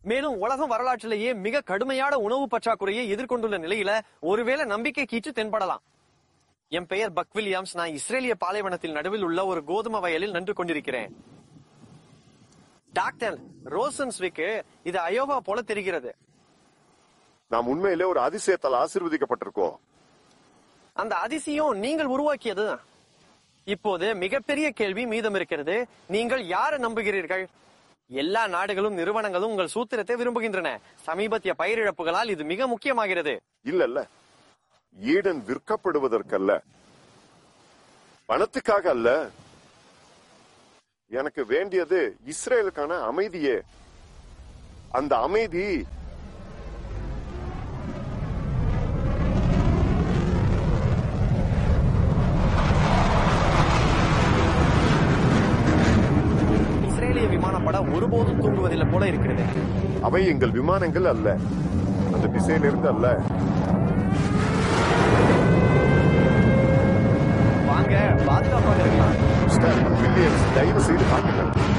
மேலும் உலக வரலாற்றிலேயே மிக கடுமையான உணவு பற்றாக்குறையை எதிர்கொண்டுள்ள நிலையில ஒருவேளை நம்பிக்கை கீற்று தென்படலாம். என் பெயர் பக் வில்லியம்ஸ். நான் இஸ்ரேலிய பாலைவனத்தில் நடுவில் உள்ள ஒரு கோதுமை வயலில் நின்று கொண்டிருக்கிறேன். டாக்டர் ரோசன்ஸ்விக்கு இது அயோவா போல தெரிகிறது. நாம் உண்மையிலே ஒரு அதிசயத்தால் ஆசீர்வதிக்கப்பட்டிருக்கோம். அந்த அதிசயம் நீங்கள் உருவாக்கியது. இப்போது மிகப்பெரிய கேள்வி மீதம் இருக்கிறது. நீங்கள் யாரை நம்புகிறீர்கள்? எல்லா நாடுகளும் நிறுவனங்களும் உங்கள் சூத்திரத்தை விரும்புகின்றன. சமீபத்திய பயிரிழப்புகளால் இது மிக முக்கியமாகிறது. இல்ல, ஈடன் விற்கப்படுவதற்கல்ல, பணத்துக்காக அல்ல. எனக்கு வேண்டியது இஸ்ரேலுக்கான அமைதியே. அந்த அமைதி இஸ்ரேலிய விமானப்பட ஒருபோதும் தூங்குவதில்லை போல இருக்கிறது. அவை எங்கள் விமானங்கள் அல்ல, அந்த திசையிலிருந்து அல்ல. வாங்க, பாதுகாப்பாக இருக்கலாம். தயவு செய்து காட்டுங்கள்.